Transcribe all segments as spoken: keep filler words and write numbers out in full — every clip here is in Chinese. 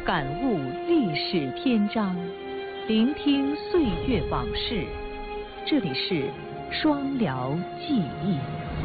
感悟历史篇章，聆听岁月往事。这里是双辽记忆。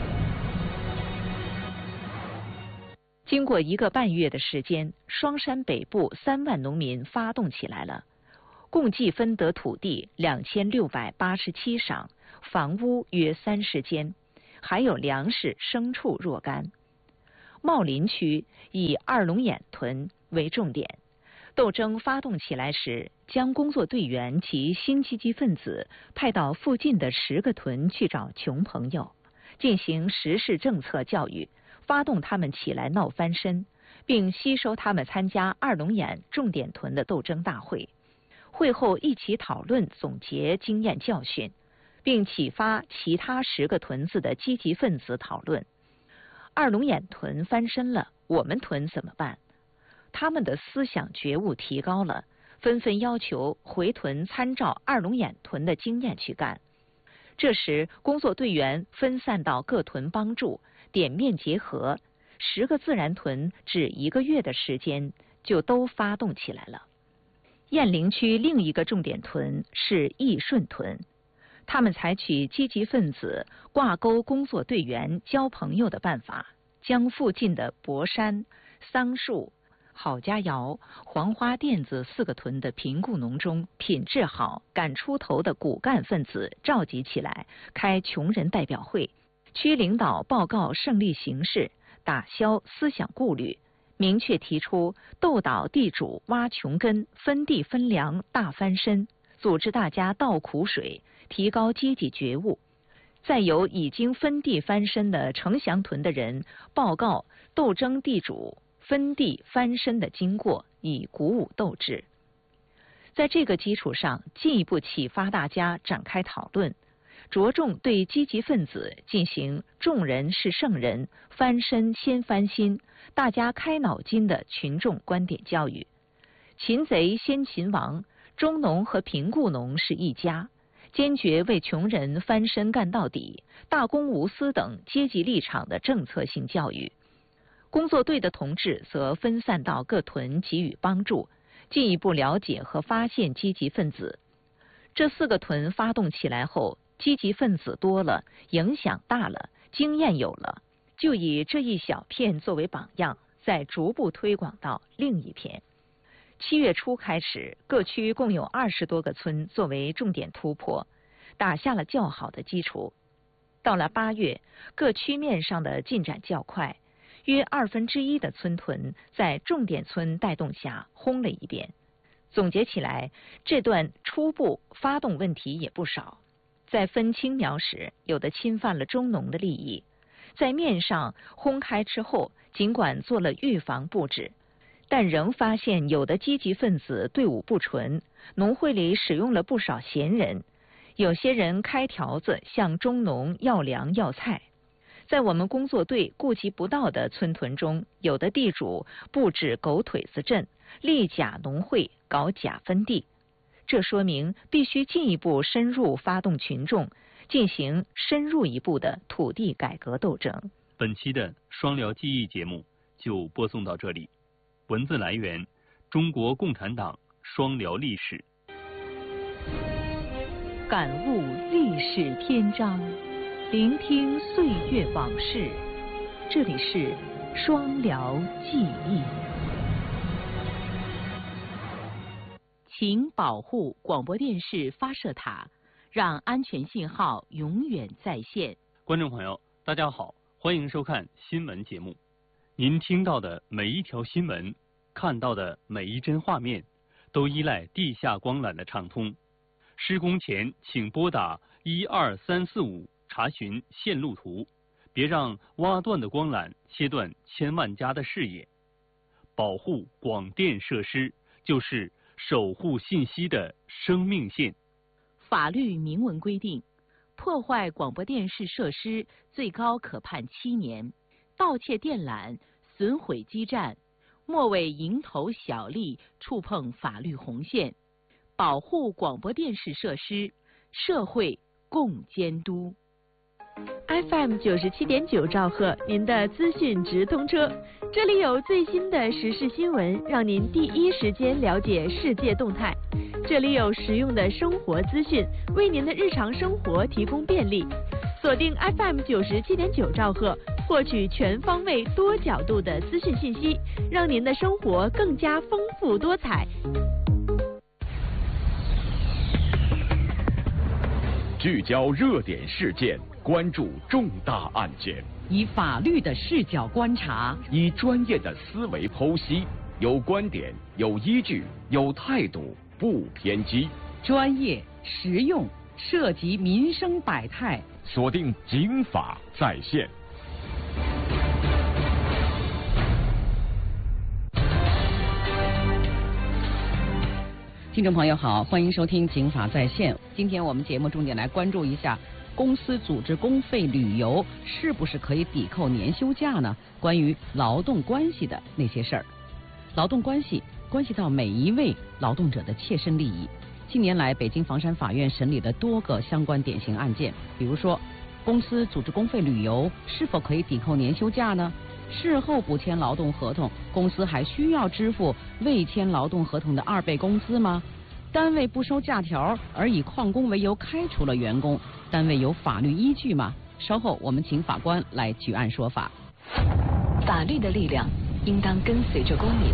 经过一个半月的时间，双山北部三万农民发动起来了，共计分得土地两千六百八十七晌，房屋约三十间，还有粮食、牲畜若干。茂林区以二龙眼屯为重点。斗争发动起来时，将工作队员及新积极分子派到附近的十个屯去找穷朋友，进行时事政策教育，发动他们起来闹翻身，并吸收他们参加二龙眼重点屯的斗争大会。会后一起讨论总结经验教训，并启发其他十个屯子的积极分子讨论。二龙眼屯翻身了，我们屯怎么办？他们的思想觉悟提高了，纷纷要求回屯参照二龙眼屯的经验去干。这时工作队员分散到各屯帮助，点面结合，十个自然屯只一个月的时间就都发动起来了。雁陵区另一个重点屯是义顺屯，他们采取积极分子挂钩工作队员交朋友的办法，将附近的博山、桑树、郝家窑、黄花店子四个屯的贫雇农中品质好、敢出头的骨干分子召集起来，开穷人代表会，区领导报告胜利形势，打消思想顾虑，明确提出斗倒地主挖穷根、分地分粮大翻身，组织大家倒苦水，提高积极觉悟。再由已经分地翻身的城乡屯的人报告斗争地主分地翻身的经过，以鼓舞斗志。在这个基础上，进一步启发大家展开讨论，着重对积极分子进行众人是圣人，翻身先翻心，大家开脑筋的群众观点教育。擒贼先擒王，中农和贫雇农是一家，坚决为穷人翻身干到底，大公无私等阶级立场的政策性教育。工作队的同志则分散到各屯给予帮助，进一步了解和发现积极分子。这四个屯发动起来后，积极分子多了，影响大了，经验有了，就以这一小片作为榜样，再逐步推广到另一片。七月初开始，各区共有二十多个村作为重点突破，打下了较好的基础。到了八月，各区面上的进展较快，约二分之一的村屯在重点村带动下轰了一遍。总结起来，这段初步发动问题也不少。在分青苗时，有的侵犯了中农的利益；在面上轰开之后，尽管做了预防布置，但仍发现有的积极分子队伍不纯，农会里使用了不少闲人，有些人开条子向中农要粮要菜。在我们工作队顾及不到的村屯中，有的地主布置狗腿子阵，立假农会，搞假分地。这说明必须进一步深入发动群众，进行深入一步的土地改革斗争。 本期的双辽记忆节目就播送到这里。文字来源：中国共产党双辽历史。 感悟历史篇章，聆听岁月往事。这里是双辽记忆。请保护广播电视发射塔，让安全信号永远在线。 观众朋友，大家好，欢迎收看新闻节目。您听到的每一条新闻，看到的每一帧画面，都依赖地下光缆的畅通。施工前请拨打一二三四五查询线路图，别让挖断的光缆切断千万家的视野。保护广电设施，就是守护信息的生命线。 法律明文规定，破坏广播电视设施最高可判七年，盗窃电缆、损毁基站，莫为蝇头小利，触碰法律红线。保护广播电视设施，社会共监督。F M 九十七点九兆赫，您的资讯直通车。 这里有最新的时事新闻，让您第一时间了解世界动态。这里有实用的生活资讯，为您的日常生活提供便利。锁定 F M 九十七点九兆赫，获取全方位、多角度的资讯信息，让您的生活更加丰富多彩。 聚焦热点事件，关注重大案件， 以法律的视角观察， 以专业的思维剖析，有观点，有依据，有态度，不偏激， 专业实用，涉及民生百态。 锁定警法在线。 听众朋友好，欢迎收听警法在线。今天我们节目重点来关注一下，公司组织公费旅游是不是可以抵扣年休假呢？关于劳动关系的那些事儿。劳动关系关系到每一位劳动者的切身利益。近年来，北京房山法院审理了多个相关典型案件，比如说，公司组织公费旅游是否可以抵扣年休假呢？事后补签劳动合同，公司还需要支付未签劳动合同的二倍工资吗？单位不收假条而以旷工为由开除了员工，单位有法律依据吗？稍后我们请法官来举案说法。 法律的力量应当跟随着公民，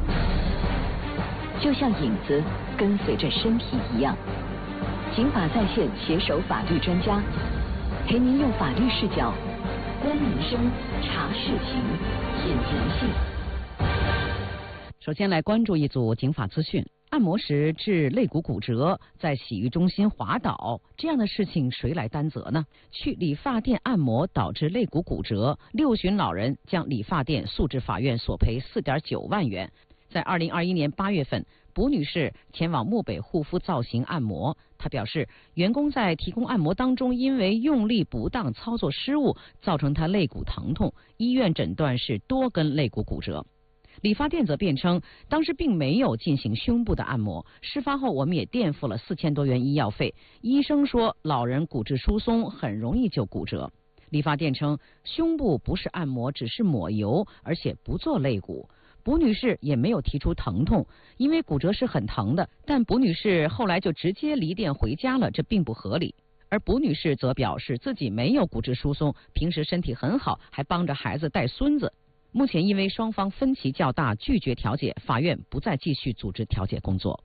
就像影子跟随着身体一样。警法在线携手法律专家，陪您用法律视角观民生、查事情、品人性。 首先来关注一组警法资讯：按摩时致肋骨骨折，在洗浴中心滑倒，这样的事情谁来担责呢？去理发店按摩导致肋骨骨折，六旬老人将理发店诉至法院索赔四点九万元。在二零二一年八月份，卜女士前往漠北护肤造型按摩，她表示，员工在提供按摩当中，因为用力不当、操作失误，造成她肋骨疼痛，医院诊断是多根肋骨骨折。理发店则辩称，当时并没有进行胸部的按摩，事发后我们也垫付了四千多元医药费。医生说，老人骨质疏松很容易就骨折。理发店称，胸部不是按摩，只是抹油，而且不做肋骨。卜女士也没有提出疼痛，因为骨折是很疼的，但卜女士后来就直接离店回家了，这并不合理。而卜女士则表示自己没有骨质疏松，平时身体很好，还帮着孩子带孙子。目前因为双方分歧较大，拒绝调解，法院不再继续组织调解工作。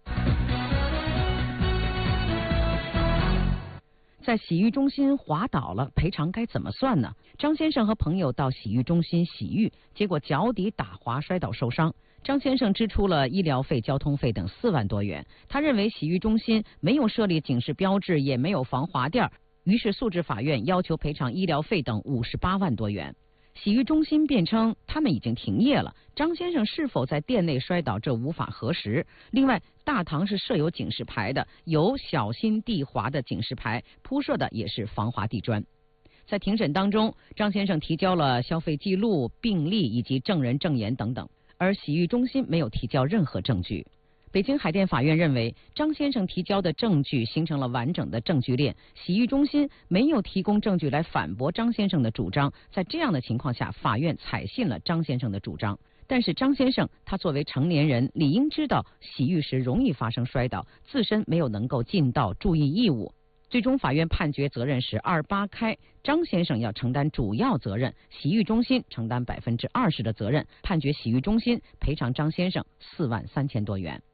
在洗浴中心滑倒了，赔偿该怎么算呢？张先生和朋友到洗浴中心洗浴，结果脚底打滑摔倒受伤。张先生支出了医疗费、交通费等四万多元。他认为洗浴中心没有设立警示标志，也没有防滑垫，于是诉至法院，要求赔偿医疗费等五十八万多元。洗浴中心辩称他们已经停业了，张先生是否在店内摔倒，这无法核实。另外，大堂是设有警示牌的，有小心地滑的警示牌，铺设的也是防滑地砖。在庭审当中，张先生提交了消费记录、病历以及证人证言等等，而洗浴中心没有提交任何证据。北京海淀法院认为，张先生提交的证据形成了完整的证据链，洗浴中心没有提供证据来反驳张先生的主张，在这样的情况下，法院采信了张先生的主张。但是张先生他作为成年人，理应知道洗浴时容易发生摔倒，自身没有能够尽到注意义务。最终法院判决责任是二八开，张先生要承担主要责任，洗浴中心承担百分之二十的责任，判决洗浴中心赔偿张先生四万三千多元。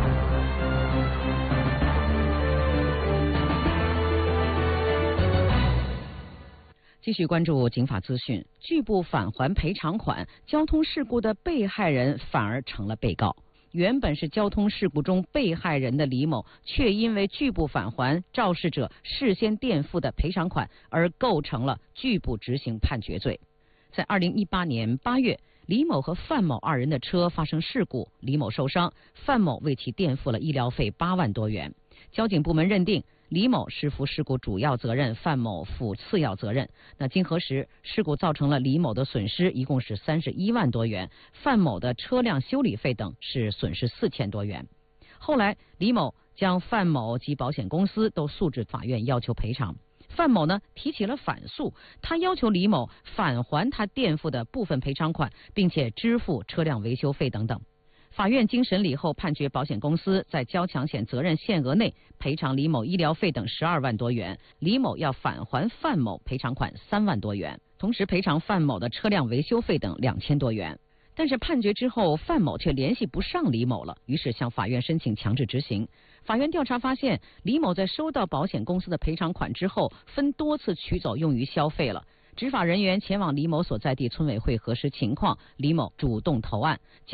继续关注警法资讯，拒不返还赔偿款，交通事故的被害人反而成了被告。原本是交通事故中被害人的李某，却因为拒不返还肇事者事先垫付的赔偿款，而构成了拒不执行判决罪。在二零一八年八月，李某和范某二人的车发生事故，李某受伤，范某为其垫付了医疗费八万多元。交警部门认定，李某是负事故主要责任，范某负次要责任。那经核实，事故造成了李某的损失一共是三十一万多元，范某的车辆修理费等是损失四千多元。后来，李某将范某及保险公司都诉至法院要求赔偿。 范某呢提起了反诉，他要求李某返还他垫付的部分赔偿款，并且支付车辆维修费等等。法院经审理后判决保险公司在交强险责任限额内赔偿李某医疗费等十二万多元，李某要返还范某赔偿款三万多元，同时赔偿范某的车辆维修费等两千多元。但是判决之后，范某却联系不上李某了，于是向法院申请强制执行。法院调查发现，李某在收到保险公司的赔偿款之后，分多次取走用于消费了。执法人员前往李某所在地村委会核实情况，李某主动投案。